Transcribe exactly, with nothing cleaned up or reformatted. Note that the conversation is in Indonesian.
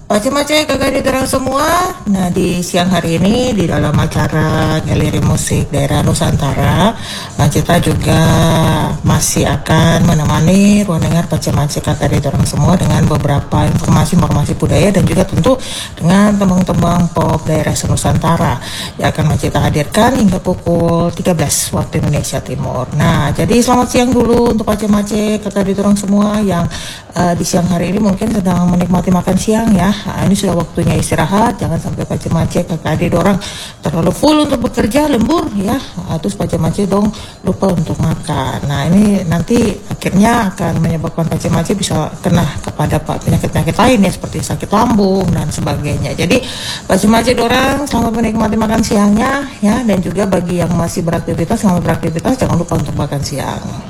Macam-macam kakak di terang semua. Nah, di siang hari ini di dalam acara Galeri Musik Daerah Nusantara, Macita juga masih akan menemani ruang dengar macam-macam kakak di terang semua dengan beberapa informasi-informasi budaya dan juga tentu dengan tembang-tembang pop daerah Nusantara yang akan Macita hadirkan hingga pukul tiga belas waktu Indonesia Timur. Nah, jadi selamat siang dulu untuk macam-macam kakak di terang semua yang uh, di siang hari ini mungkin sedang menikmati makan siang ya. Nah, ini sudah waktunya istirahat, jangan sampai pace-mace kakak adik orang terlalu full untuk bekerja, lembur ya, nah, terus pace-mace dong lupa untuk makan. Nah, ini nanti akhirnya akan menyebabkan pace-mace bisa kena kepada penyakit-penyakit lain ya, seperti sakit lambung dan sebagainya. Jadi pace-mace orang selamat menikmati makan siangnya ya, dan juga bagi yang masih beraktivitas, selamat beraktivitas, jangan lupa untuk makan siang.